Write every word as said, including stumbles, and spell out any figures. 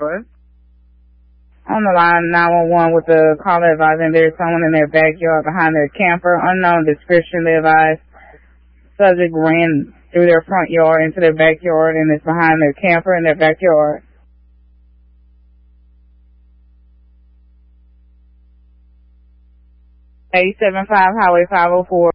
On the line, nine one one with the caller advising there's someone in their backyard behind their camper. Unknown description, they advise. Subject ran through their front yard into their backyard and is behind their camper in their backyard. eight seven five Highway five oh four.